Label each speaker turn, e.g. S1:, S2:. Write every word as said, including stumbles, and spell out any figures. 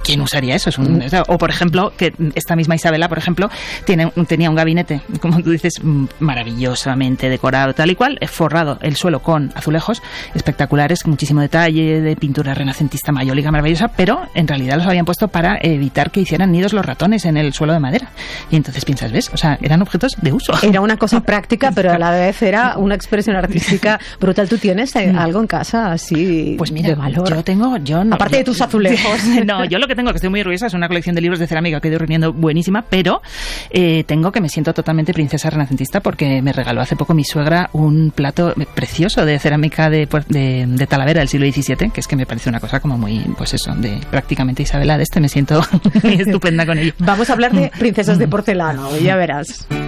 S1: ¿quién usaría eso? Es un, o, por ejemplo, que esta misma Isabela, por ejemplo, tiene, tenía un gabinete, como tú dices, maravillosamente decorado, tal y cual, forrado el suelo con azulejos espectaculares, con muchísimo detalle, de pintura renacentista mayólica maravillosa, pero en realidad los habían puesto para evitar que hicieran nidos los ratones en el suelo de madera. Y entonces piensas, ¿ves? O sea, eran objetos de uso.
S2: Era una cosa práctica, pero a la vez era una expresión artística brutal. ¿Tú tienes eh, algo en casa así
S1: pues mira,
S2: de valor?
S1: Yo tengo... Yo no,
S2: Aparte
S1: yo,
S2: de tus azulejos.
S1: No, yo lo que tengo, que estoy muy orgullosa, es una colección de libros de cerámica que he ido reuniendo buenísima, pero eh, tengo que me siento totalmente princesa renacentista porque me regaló hace poco mi suegra un plato precioso de cerámica de, de, de Talavera del siglo diecisiete, que es que me parece una cosa como muy, pues eso, de prácticamente Isabela de este, me siento estupenda con ello.
S2: Vamos a hablar de princesas de porcelana, ya verás.